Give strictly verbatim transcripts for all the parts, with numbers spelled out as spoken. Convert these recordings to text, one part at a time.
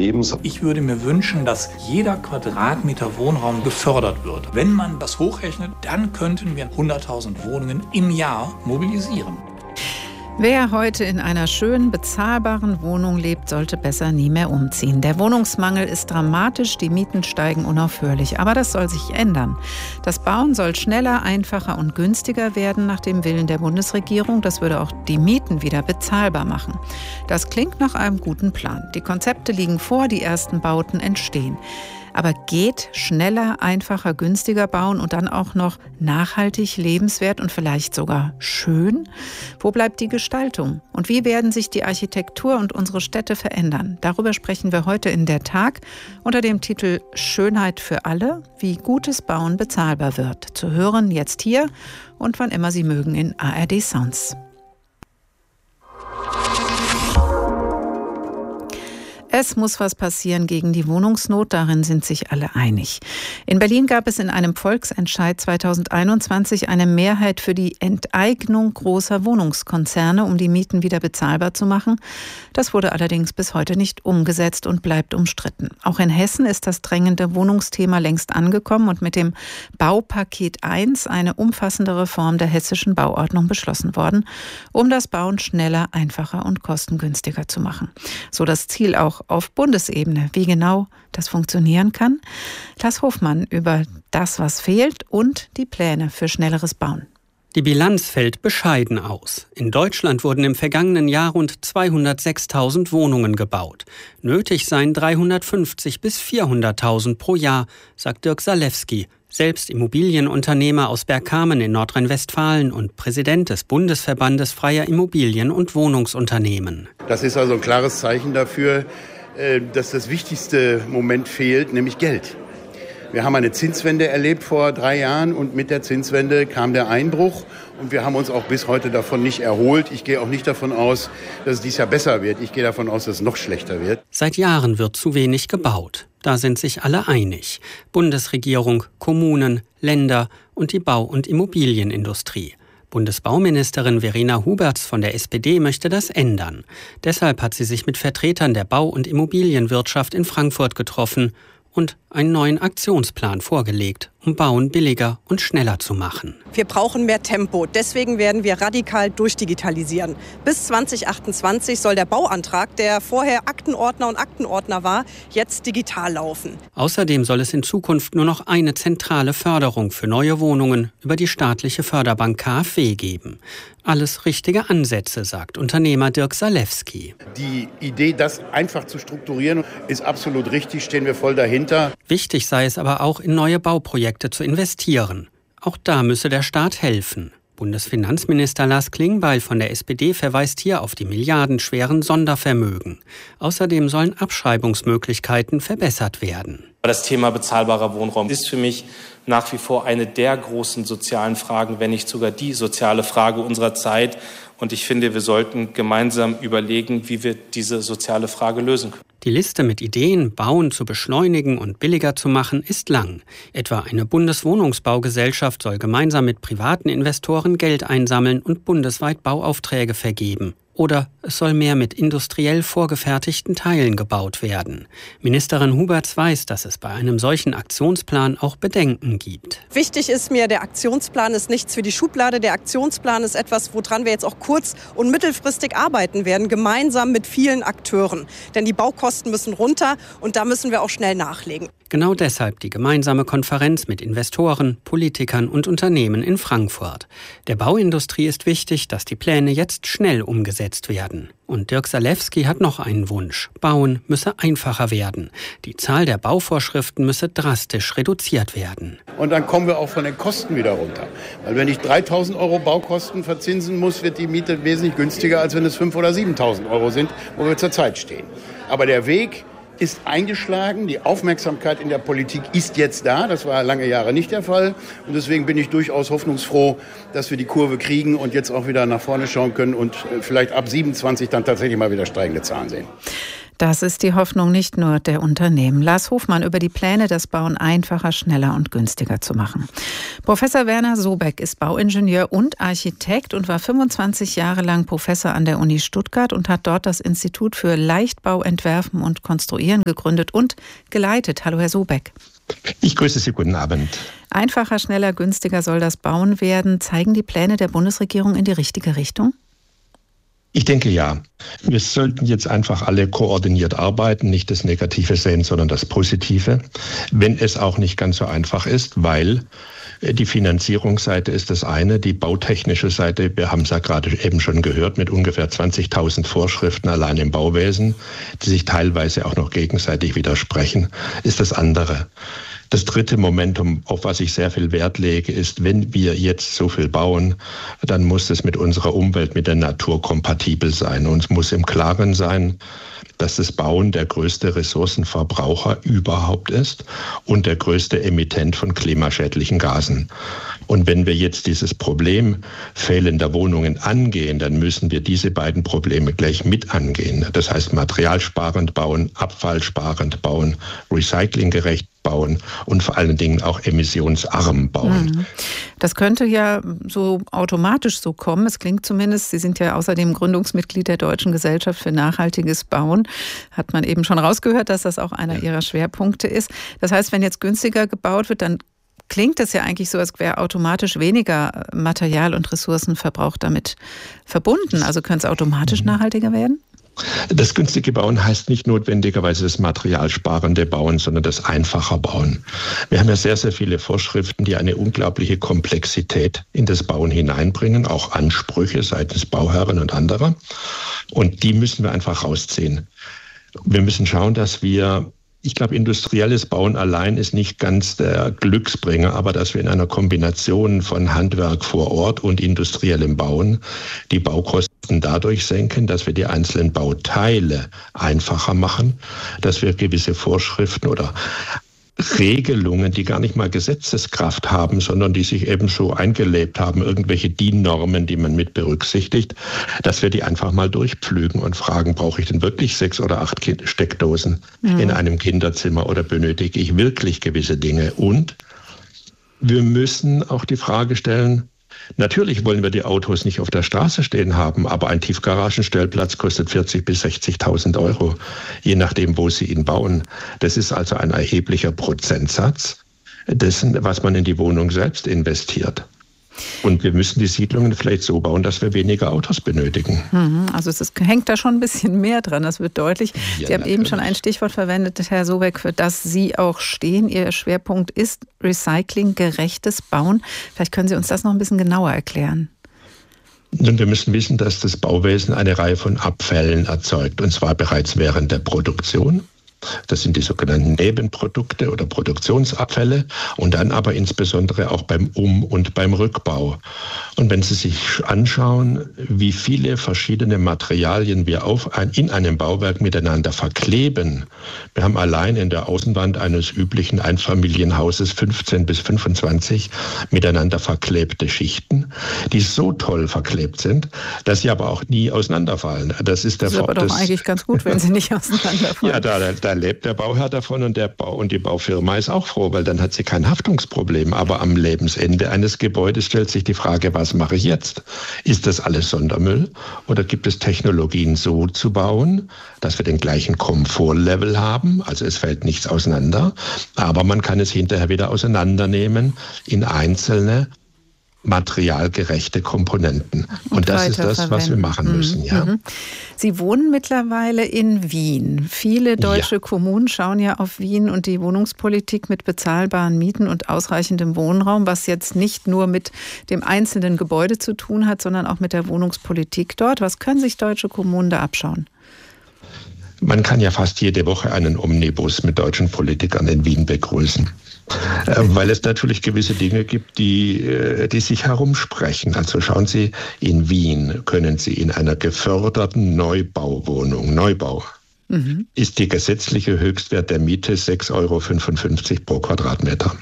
Lebens. Ich würde mir wünschen, dass jeder Quadratmeter Wohnraum gefördert wird. Wenn man das hochrechnet, dann könnten wir hunderttausend Wohnungen im Jahr mobilisieren. Wer heute in einer schönen, bezahlbaren Wohnung lebt, sollte besser nie mehr umziehen. Der Wohnungsmangel ist dramatisch, die Mieten steigen unaufhörlich. Aber das soll sich ändern. Das Bauen soll schneller, einfacher und günstiger werden nach dem Willen der Bundesregierung. Das würde auch die Mieten wieder bezahlbar machen. Das klingt nach einem guten Plan. Die Konzepte liegen vor, die ersten Bauten entstehen. Aber geht schneller, einfacher, günstiger bauen und dann auch noch nachhaltig, lebenswert und vielleicht sogar schön? Wo bleibt die Gestaltung? Und wie werden sich die Architektur und unsere Städte verändern? Darüber sprechen wir heute in der Tag unter dem Titel Schönheit für alle, wie gutes Bauen bezahlbar wird. Zu hören jetzt hier und wann immer Sie mögen in A R D Sounds. Es muss was passieren gegen die Wohnungsnot, darin sind sich alle einig. In Berlin gab es in einem Volksentscheid zweitausendeinundzwanzig eine Mehrheit für die Enteignung großer Wohnungskonzerne, um die Mieten wieder bezahlbar zu machen. Das wurde allerdings bis heute nicht umgesetzt und bleibt umstritten. Auch in Hessen ist das drängende Wohnungsthema längst angekommen und mit dem Baupaket eins eine umfassende Reform der hessischen Bauordnung beschlossen worden, um das Bauen schneller, einfacher und kostengünstiger zu machen. So das Ziel auch auf Bundesebene. Wie genau das funktionieren kann? Lars Hofmann über das, was fehlt und die Pläne für schnelleres Bauen. Die Bilanz fällt bescheiden aus. In Deutschland wurden im vergangenen Jahr rund zweihundertsechstausend Wohnungen gebaut. Nötig seien dreihundertfünfzig bis vierhunderttausend pro Jahr, sagt Dirk Salewski, selbst Immobilienunternehmer aus Bergkamen in Nordrhein-Westfalen und Präsident des Bundesverbandes freier Immobilien- und Wohnungsunternehmen. Das ist also ein klares Zeichen dafür, dass das wichtigste Moment fehlt, nämlich Geld. Wir haben eine Zinswende erlebt vor drei Jahren und mit der Zinswende kam der Einbruch und wir haben uns auch bis heute davon nicht erholt. Ich gehe auch nicht davon aus, dass es dieses Jahr besser wird. Ich gehe davon aus, dass es noch schlechter wird. Seit Jahren wird zu wenig gebaut. Da sind sich alle einig. Bundesregierung, Kommunen, Länder und die Bau- und Immobilienindustrie. Bundesbauministerin Verena Huberts von der S P D möchte das ändern. Deshalb hat sie sich mit Vertretern der Bau- und Immobilienwirtschaft in Frankfurt getroffen und einen neuen Aktionsplan vorgelegt, um Bauen billiger und schneller zu machen. Wir brauchen mehr Tempo. Deswegen werden wir radikal durchdigitalisieren. Bis zwanzig achtundzwanzig soll der Bauantrag, der vorher Aktenordner und Aktenordner war, jetzt digital laufen. Außerdem soll es in Zukunft nur noch eine zentrale Förderung für neue Wohnungen über die staatliche Förderbank K f W geben. Alles richtige Ansätze, sagt Unternehmer Dirk Salewski. Die Idee, das einfach zu strukturieren, ist absolut richtig, stehen wir voll dahinter. Wichtig sei es aber auch, in neue Bauprojekte zu investieren. Auch da müsse der Staat helfen. Bundesfinanzminister Lars Klingbeil von der S P D verweist hier auf die milliardenschweren Sondervermögen. Außerdem sollen Abschreibungsmöglichkeiten verbessert werden. Das Thema bezahlbarer Wohnraum ist für mich nach wie vor eine der großen sozialen Fragen, wenn nicht sogar die soziale Frage unserer Zeit. Und ich finde, wir sollten gemeinsam überlegen, wie wir diese soziale Frage lösen können. Die Liste mit Ideen, Bauen zu beschleunigen und billiger zu machen, ist lang. Etwa eine Bundeswohnungsbaugesellschaft soll gemeinsam mit privaten Investoren Geld einsammeln und bundesweit Bauaufträge vergeben. Oder es soll mehr mit industriell vorgefertigten Teilen gebaut werden. Ministerin Huberts weiß, dass es bei einem solchen Aktionsplan auch Bedenken gibt. Wichtig ist mir, der Aktionsplan ist nichts für die Schublade. Der Aktionsplan ist etwas, woran wir jetzt auch kurz- und mittelfristig arbeiten werden, gemeinsam mit vielen Akteuren. Denn die Baukosten müssen runter und da müssen wir auch schnell nachlegen. Genau deshalb die gemeinsame Konferenz mit Investoren, Politikern und Unternehmen in Frankfurt. Der Bauindustrie ist wichtig, dass die Pläne jetzt schnell umgesetzt werden. Und Dirk Salewski hat noch einen Wunsch. Bauen müsse einfacher werden. Die Zahl der Bauvorschriften müsse drastisch reduziert werden. Und dann kommen wir auch von den Kosten wieder runter. Weil wenn ich dreitausend Euro Baukosten verzinsen muss, wird die Miete wesentlich günstiger, als wenn es fünftausend oder siebentausend Euro sind, wo wir zurzeit stehen. Aber der Weg ist eingeschlagen. Die Aufmerksamkeit in der Politik ist jetzt da. Das war lange Jahre nicht der Fall. Und deswegen bin ich durchaus hoffnungsfroh, dass wir die Kurve kriegen und jetzt auch wieder nach vorne schauen können und vielleicht ab siebenundzwanzig dann tatsächlich mal wieder steigende Zahlen sehen. Das ist die Hoffnung nicht nur der Unternehmen. Lars Hofmann über die Pläne, das Bauen einfacher, schneller und günstiger zu machen. Professor Werner Sobeck ist Bauingenieur und Architekt und war fünfundzwanzig Jahre lang Professor an der Uni Stuttgart und hat dort das Institut für Leichtbau, Entwerfen und Konstruieren gegründet und geleitet. Hallo, Herr Sobeck. Ich grüße Sie, guten Abend. Einfacher, schneller, günstiger soll das Bauen werden. Zeigen die Pläne der Bundesregierung in die richtige Richtung? Ich denke ja. Wir sollten jetzt einfach alle koordiniert arbeiten, nicht das Negative sehen, sondern das Positive. Wenn es auch nicht ganz so einfach ist, weil die Finanzierungsseite ist das eine, die bautechnische Seite, wir haben es ja gerade eben schon gehört, mit ungefähr zwanzigtausend Vorschriften allein im Bauwesen, die sich teilweise auch noch gegenseitig widersprechen, ist das andere. Das dritte Momentum, auf was ich sehr viel Wert lege, ist, wenn wir jetzt so viel bauen, dann muss es mit unserer Umwelt, mit der Natur kompatibel sein. Und es muss im Klaren sein, dass das Bauen der größte Ressourcenverbraucher überhaupt ist und der größte Emittent von klimaschädlichen Gasen. Und wenn wir jetzt dieses Problem fehlender Wohnungen angehen, dann müssen wir diese beiden Probleme gleich mit angehen. Das heißt, materialsparend bauen, abfallsparend bauen, recyclinggerecht bauen und vor allen Dingen auch emissionsarm bauen. Das könnte ja so automatisch so kommen. Es klingt zumindest, Sie sind ja außerdem Gründungsmitglied der Deutschen Gesellschaft für nachhaltiges Bauen. Hat man eben schon rausgehört, dass das auch einer ja. Ihrer Schwerpunkte ist. Das heißt, wenn jetzt günstiger gebaut wird, dann klingt es ja eigentlich so, als wäre automatisch weniger Material- und Ressourcenverbrauch damit verbunden. Also könnte es automatisch mhm. nachhaltiger werden? Das günstige Bauen heißt nicht notwendigerweise das materialsparende Bauen, sondern das einfache Bauen. Wir haben ja sehr, sehr viele Vorschriften, die eine unglaubliche Komplexität in das Bauen hineinbringen, auch Ansprüche seitens Bauherren und anderer. Und die müssen wir einfach rausziehen. Wir müssen schauen, dass wir Ich glaube, industrielles Bauen allein ist nicht ganz der Glücksbringer, aber dass wir in einer Kombination von Handwerk vor Ort und industriellem Bauen die Baukosten dadurch senken, dass wir die einzelnen Bauteile einfacher machen, dass wir gewisse Vorschriften oder Regelungen, die gar nicht mal Gesetzeskraft haben, sondern die sich eben so eingelebt haben, irgendwelche D I N-Normen, die man mit berücksichtigt, dass wir die einfach mal durchpflügen und fragen, brauche ich denn wirklich sechs oder acht Steckdosen mhm. in einem Kinderzimmer oder benötige ich wirklich gewisse Dinge? Und wir müssen auch die Frage stellen, natürlich wollen wir die Autos nicht auf der Straße stehen haben, aber ein Tiefgaragenstellplatz kostet vierzigtausend bis sechzigtausend Euro, je nachdem, wo Sie ihn bauen. Das ist also ein erheblicher Prozentsatz dessen, was man in die Wohnung selbst investiert. Und wir müssen die Siedlungen vielleicht so bauen, dass wir weniger Autos benötigen. Also es ist, hängt da schon ein bisschen mehr dran, das wird deutlich. Ja, Sie haben natürlich eben schon ein Stichwort verwendet, Herr Sobeck, für das Sie auch stehen. Ihr Schwerpunkt ist recyclinggerechtes Bauen. Vielleicht können Sie uns das noch ein bisschen genauer erklären. Und wir müssen wissen, dass das Bauwesen eine Reihe von Abfällen erzeugt, und zwar bereits während der Produktion. Das sind die sogenannten Nebenprodukte oder Produktionsabfälle und dann aber insbesondere auch beim Um- und beim Rückbau. Und wenn Sie sich anschauen, wie viele verschiedene Materialien wir auf ein, in einem Bauwerk miteinander verkleben, wir haben allein in der Außenwand eines üblichen Einfamilienhauses fünfzehn bis fünfundzwanzig miteinander verklebte Schichten, die so toll verklebt sind, dass sie aber auch nie auseinanderfallen. Das ist der Das ist aber doch eigentlich ganz gut, wenn sie nicht auseinanderfallen. Ja, da, da lebt der Bauherr davon und, der Bau, und die Baufirma ist auch froh, weil dann hat sie kein Haftungsproblem. Aber am Lebensende eines Gebäudes stellt sich die Frage, was mache ich jetzt? Ist das alles Sondermüll oder gibt es Technologien so zu bauen, dass wir den gleichen Komfortlevel haben? Also es fällt nichts auseinander, aber man kann es hinterher wieder auseinandernehmen in einzelne materialgerechte Komponenten. Und, und das ist das, was wir machen müssen. Mhm. Ja. Sie wohnen mittlerweile in Wien. Viele deutsche ja. Kommunen schauen ja auf Wien und die Wohnungspolitik mit bezahlbaren Mieten und ausreichendem Wohnraum, was jetzt nicht nur mit dem einzelnen Gebäude zu tun hat, sondern auch mit der Wohnungspolitik dort. Was können sich deutsche Kommunen da abschauen? Man kann ja fast jede Woche einen Omnibus mit deutschen Politikern in Wien begrüßen. Weil es natürlich gewisse Dinge gibt, die, die sich herumsprechen. Also schauen Sie, in Wien können Sie in einer geförderten Neubauwohnung, Neubau, mhm. ist die gesetzliche Höchstwert der Miete sechs Euro fünfundfünfzig pro Quadratmeter.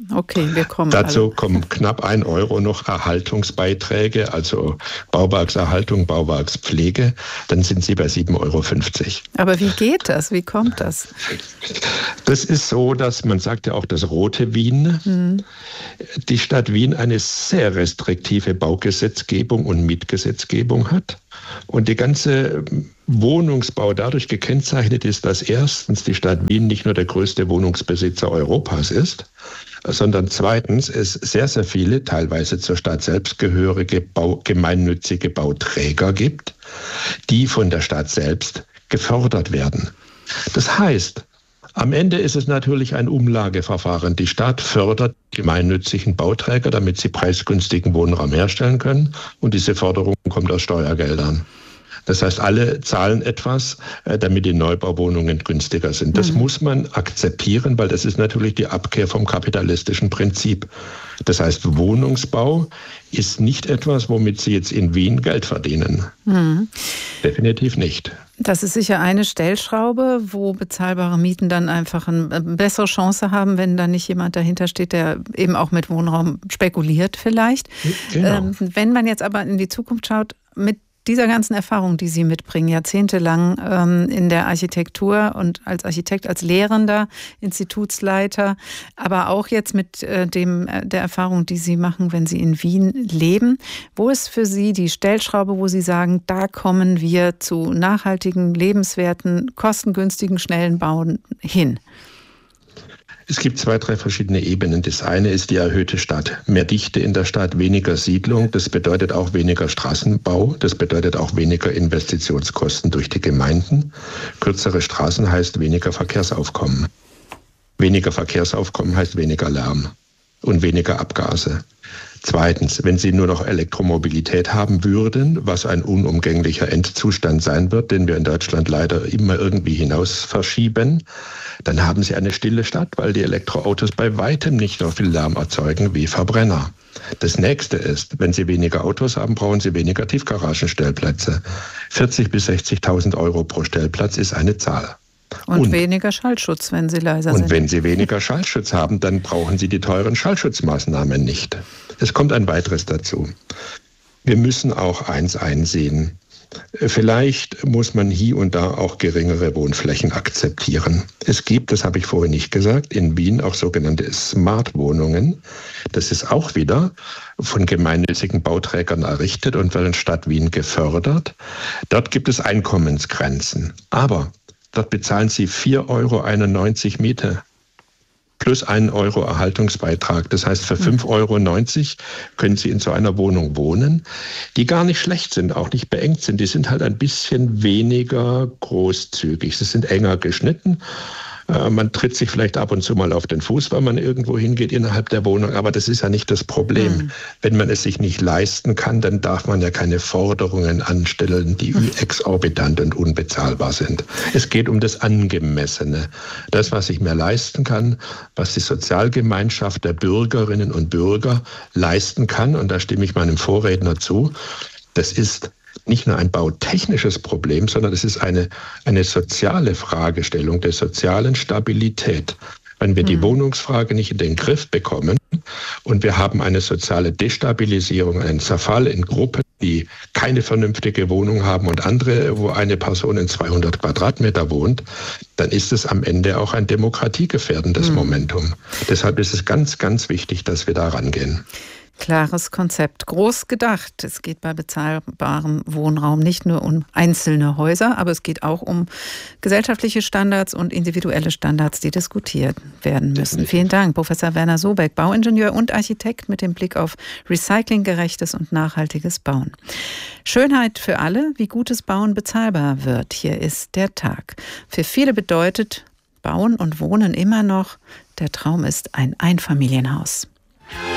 Okay, wir kommen. Dazu alle. kommen knapp ein Euro noch Erhaltungsbeiträge, also Bauwerkserhaltung, Bauwerkspflege. Dann sind Sie bei sieben Euro fünfzig. Aber wie geht das? Wie kommt das? Das ist so, dass man sagt ja auch das rote Wien. Hm. Die Stadt Wien eine sehr restriktive Baugesetzgebung und Mietgesetzgebung hat. Und die ganze Wohnungsbau dadurch gekennzeichnet ist, dass erstens die Stadt Wien nicht nur der größte Wohnungsbesitzer Europas ist, sondern zweitens es sehr, sehr viele, teilweise zur Stadt selbst gehörige Bau, gemeinnützige Bauträger gibt, die von der Stadt selbst gefördert werden. Das heißt, am Ende ist es natürlich ein Umlageverfahren. Die Stadt fördert gemeinnützigen Bauträger, damit sie preisgünstigen Wohnraum herstellen können. Und diese Förderung kommt aus Steuergeldern. Das heißt, alle zahlen etwas, damit die Neubauwohnungen günstiger sind. Das mhm. muss man akzeptieren, weil das ist natürlich die Abkehr vom kapitalistischen Prinzip. Das heißt, Wohnungsbau ist nicht etwas, womit Sie jetzt in Wien Geld verdienen. Mhm. Definitiv nicht. Das ist sicher eine Stellschraube, wo bezahlbare Mieten dann einfach eine bessere Chance haben, wenn da nicht jemand dahinter steht, der eben auch mit Wohnraum spekuliert vielleicht. Genau. Ähm, wenn man jetzt aber in die Zukunft schaut, mit dieser ganzen Erfahrung, die Sie mitbringen, jahrzehntelang ähm, in der Architektur und als Architekt, als Lehrender, Institutsleiter, aber auch jetzt mit äh, dem, äh, der Erfahrung, die Sie machen, wenn Sie in Wien leben. Wo ist für Sie die Stellschraube, wo Sie sagen, da kommen wir zu nachhaltigen, lebenswerten, kostengünstigen, schnellen Bauen hin? Es gibt zwei, drei verschiedene Ebenen. Das eine ist die erhöhte Stadt. Mehr Dichte in der Stadt, weniger Siedlung. Das bedeutet auch weniger Straßenbau. Das bedeutet auch weniger Investitionskosten durch die Gemeinden. Kürzere Straßen heißt weniger Verkehrsaufkommen. Weniger Verkehrsaufkommen heißt weniger Lärm und weniger Abgase. Zweitens, wenn Sie nur noch Elektromobilität haben würden, was ein unumgänglicher Endzustand sein wird, den wir in Deutschland leider immer irgendwie hinaus verschieben, dann haben Sie eine stille Stadt, weil die Elektroautos bei weitem nicht so viel Lärm erzeugen wie Verbrenner. Das nächste ist, wenn Sie weniger Autos haben, brauchen Sie weniger Tiefgaragenstellplätze. vierzigtausend bis sechzigtausend Euro pro Stellplatz ist eine Zahl. Und, und weniger Schallschutz, wenn Sie leiser und sind. Und wenn Sie weniger Schallschutz haben, dann brauchen Sie die teuren Schallschutzmaßnahmen nicht. Es kommt ein weiteres dazu. Wir müssen auch eins einsehen. Vielleicht muss man hier und da auch geringere Wohnflächen akzeptieren. Es gibt, das habe ich vorhin nicht gesagt, in Wien auch sogenannte Smart-Wohnungen. Das ist auch wieder von gemeinnützigen Bauträgern errichtet und wird in Stadt Wien gefördert. Dort gibt es Einkommensgrenzen. Aber dort bezahlen Sie vier Euro einundneunzig Miete plus einen Euro Erhaltungsbeitrag. Das heißt, für fünf Euro neunzig können Sie in so einer Wohnung wohnen, die gar nicht schlecht sind, auch nicht beengt sind. Die sind halt ein bisschen weniger großzügig. Sie sind enger geschnitten. Man tritt sich vielleicht ab und zu mal auf den Fuß, wenn man irgendwo hingeht innerhalb der Wohnung. Aber das ist ja nicht das Problem. Mhm. Wenn man es sich nicht leisten kann, dann darf man ja keine Forderungen anstellen, die exorbitant und unbezahlbar sind. Es geht um das Angemessene. Das, was ich mir leisten kann, was die Sozialgemeinschaft der Bürgerinnen und Bürger leisten kann. Und da stimme ich meinem Vorredner zu. Das ist nicht nur ein bautechnisches Problem, sondern es ist eine, eine soziale Fragestellung der sozialen Stabilität. Wenn wir die mhm. Wohnungsfrage nicht in den Griff bekommen und wir haben eine soziale Destabilisierung, einen Zerfall in Gruppen, die keine vernünftige Wohnung haben und andere, wo eine Person in zweihundert Quadratmeter wohnt, dann ist es am Ende auch ein demokratiegefährdendes mhm. Momentum. Deshalb ist es ganz, ganz wichtig, dass wir da rangehen. Klares Konzept, groß gedacht. Es geht bei bezahlbarem Wohnraum nicht nur um einzelne Häuser, aber es geht auch um gesellschaftliche Standards und individuelle Standards, die diskutiert werden müssen. Definitiv. Vielen Dank, Professor Werner Sobeck, Bauingenieur und Architekt mit dem Blick auf recyclinggerechtes und nachhaltiges Bauen. Schönheit für alle, wie gutes Bauen bezahlbar wird. Hier ist der Tag. Für viele bedeutet Bauen und Wohnen immer noch, der Traum ist ein Einfamilienhaus.